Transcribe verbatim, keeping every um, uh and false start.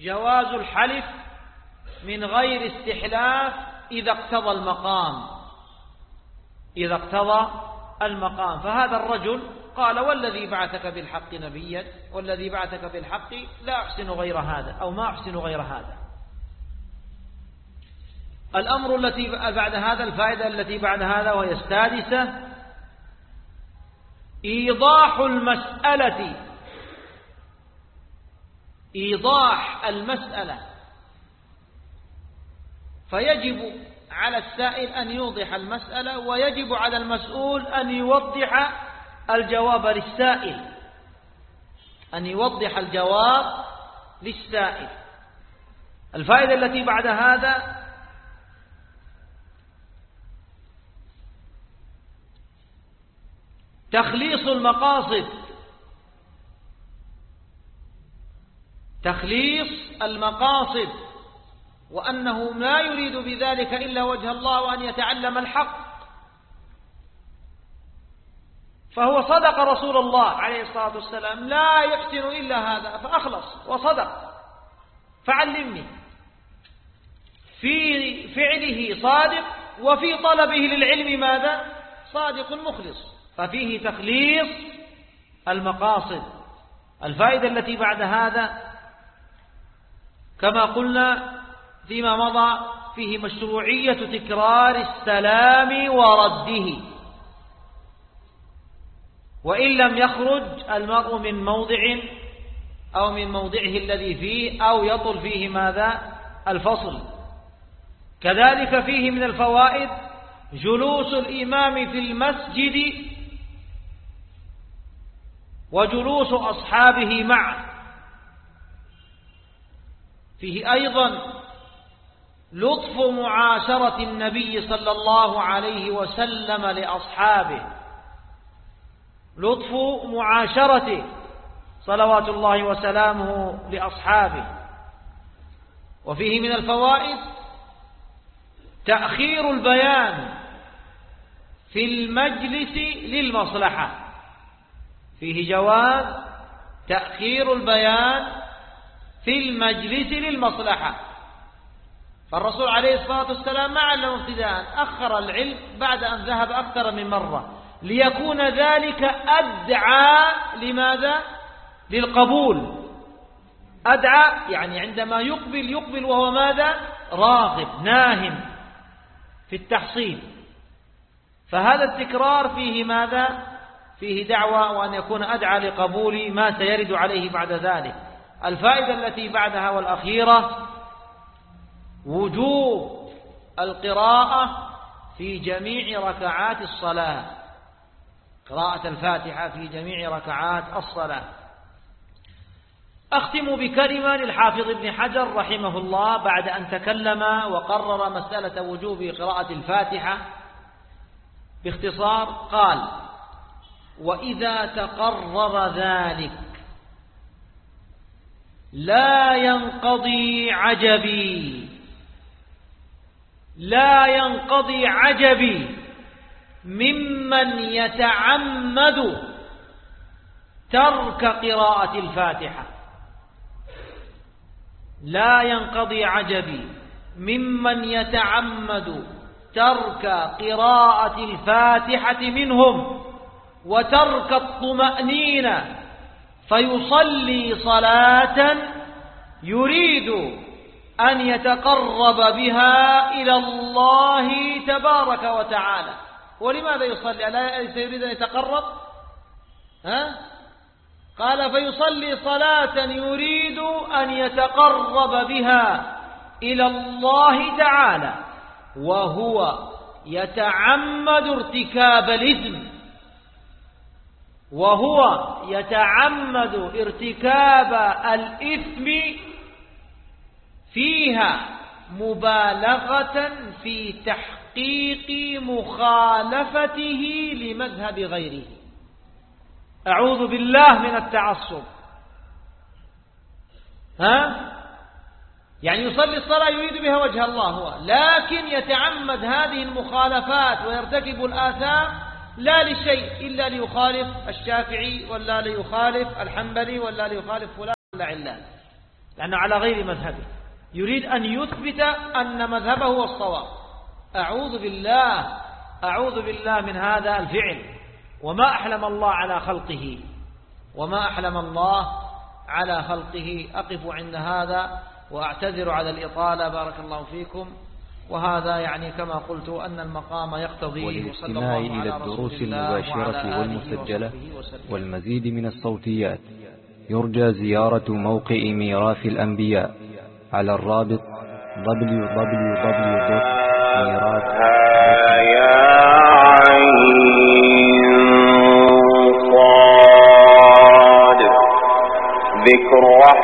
جواز الحلف من غير استحلاف إذا اقتضى المقام، إذا اقتضى المقام. فهذا الرجل قال والذي بعثك بالحق نبيا والذي بعثك بالحق لا أحسن غير هذا، أو ما أحسن غير هذا. الأمر التي بعد هذا، الفائدة التي بعد هذا وهي السادسة، إيضاح المسألة، إيضاح المسألة. فيجب على السائل أن يوضح المسألة، ويجب على المسؤول أن يوضح الجواب للسائل، أن يوضح الجواب للسائل. الفائدة التي بعد هذا تخليص المقاصد، تخليص المقاصد، وأنه لا يريد بذلك إلا وجه الله وأن يتعلم الحق. فهو صدق رسول الله عليه الصلاة والسلام، لا يحسن إلا هذا، فأخلص وصدق، فعلمني. في فعله صادق، وفي طلبه للعلم ماذا؟ صادق مخلص. ففيه تخليص المقاصد. الفائدة التي بعد هذا كما قلنا فيما مضى فيه مشروعية تكرار السلام ورده، وإن لم يخرج المرء من موضع أو من موضعه الذي فيه، أو يطل فيه ماذا؟ الفصل. كذلك فيه من الفوائد جلوس الإمام في المسجد وجلوس أصحابه معه. فيه أيضا لطف معاشرة النبي صلى الله عليه وسلم لأصحابه، لطف معاشرته صلوات الله وسلامه لأصحابه. وفيه من الفوائد تأخير البيان في المجلس للمصلحة، فيه جواز تأخير البيان في المجلس للمصلحة. فالرسول عليه الصلاة والسلام ما علم ابتداء، أخر العلم بعد أن ذهب أكثر من مرة، ليكون ذلك أدعى لماذا؟ للقبول. أدعى يعني عندما يقبل يقبل وهو ماذا؟ راغب ناهم في التحصيل. فهذا التكرار فيه ماذا؟ فيه دعوة، وأن يكون أدعى لقبول ما سيرد عليه بعد ذلك. الفائدة التي بعدها والأخيرة وجوب القراءة في جميع ركعات الصلاة، قراءة الفاتحة في جميع ركعات الصلاة. أختم بكلمة للحافظ ابن حجر رحمه الله بعد أن تكلم وقرر مسألة وجوب قراءة الفاتحة باختصار. قال: وإذا تقرر ذلك لا ينقضي عجبي، لا ينقضي عجبي ممن يتعمد ترك قراءة الفاتحة، لا ينقضي عجبي ممن يتعمد ترك قراءة الفاتحة منهم وترك الطمأنينة، فيصلي صلاة يريد أن يتقرب بها إلى الله تبارك وتعالى. ولماذا يصلي؟ ألا يريد أن يتقرب؟ ها؟ قال: فيصلي صلاة يريد أن يتقرب بها إلى الله تعالى وهو يتعمد ارتكاب الإثم، وهو يتعمد ارتكاب الإثم فيها مبالغة في تحقيق مخالفته لمذهب غيره. أعوذ بالله من التعصب. ها؟ يعني يصلي الصلاة يريد بها وجه الله هو، لكن يتعمد هذه المخالفات ويرتكب الآثام لا لشيء إلا ليخالف الشافعي، ولا ليخالف الحنبلي، ولا ليخالف فلان ولا علان. لأنه على غير مذهبه، يريد أن يثبت أن مذهبه هو الصواب. أعوذ بالله أعوذ بالله من هذا الفعل. وما أحلم الله على خلقه وما أحلم الله على خلقه. أقف عند هذا وأعتذر على الإطالة، بارك الله فيكم. وهذا يعني كما قلت أن المقام يقتضي. وللاستماع إلى الدروس المباشرة والمسجلة والمزيد من الصوتيات يرجى زيارة موقع ميراث الأنبياء على الرابط دبليو دبليو دبليو دوت ميراث دوت كوم.